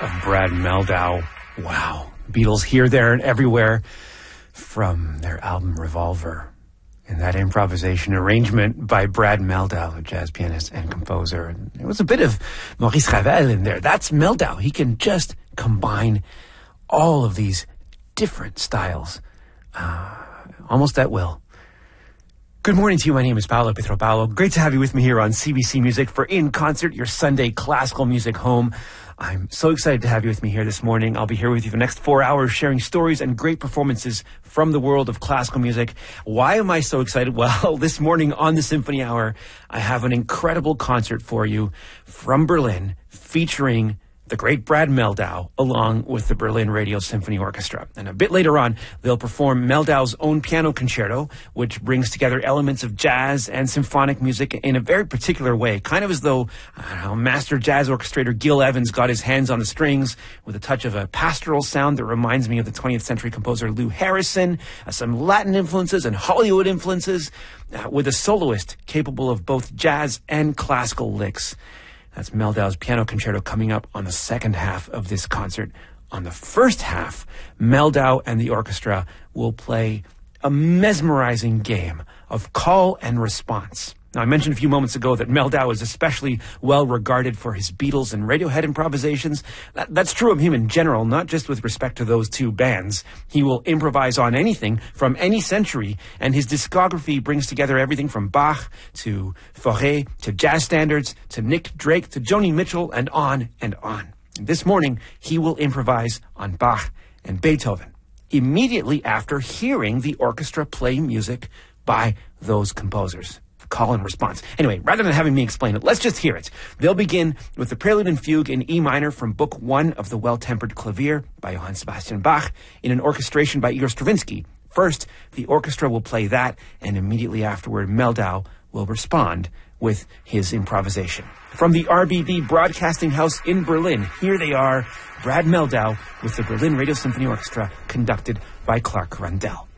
of Brad Mehldau. Wow. Beatles here, there, and everywhere from their album Revolver. And that improvisation arrangement by Brad Mehldau, a jazz pianist and composer. And there was a bit of Maurice Ravel in there. That's Mehldau. He can just combine all of these different styles almost at will. Good morning to you. My name is Paolo Pietropalo. Great to have you with me here on CBC Music for In Concert, your Sunday classical music home. I'm so excited to have you with me here this morning. I'll be here with you for the next 4 hours sharing stories and great performances from the world of classical music. Why am I so excited? Well, this morning on the Symphony Hour, I have an incredible concert for you from Berlin featuring the great Brad Mehldau, along with the Berlin Radio Symphony Orchestra. And a bit later on, they'll perform Mehldau's own piano concerto, which brings together elements of jazz and symphonic music in a very particular way, kind of as though, master jazz orchestrator Gil Evans got his hands on the strings with a touch of a pastoral sound that reminds me of the 20th century composer Lou Harrison, some Latin influences and Hollywood influences, with a soloist capable of both jazz and classical licks. That's Mehldau's piano concerto coming up on the second half of this concert. On the first half, Mehldau and the orchestra will play a mesmerizing game of call and response. Now, I mentioned a few moments ago that Mehldau is especially well regarded for his Beatles and Radiohead improvisations. That's true of him in general, not just with respect to those two bands. He will improvise on anything from any century, and his discography brings together everything from Bach to Fauré to jazz standards to Nick Drake to Joni Mitchell and on and on. This morning, he will improvise on Bach and Beethoven immediately after hearing the orchestra play music by those composers. Call and response. Anyway, rather than having me explain it, let's just hear it. They'll begin with the Prelude and Fugue in E minor from Book 1 of the Well-Tempered Clavier by Johann Sebastian Bach in an orchestration by Igor Stravinsky. First, the orchestra will play that, and immediately afterward, Mehldau will respond with his improvisation. From the RBB Broadcasting House in Berlin, here they are, Brad Mehldau with the Berlin Radio Symphony Orchestra, conducted by Clark Rundell.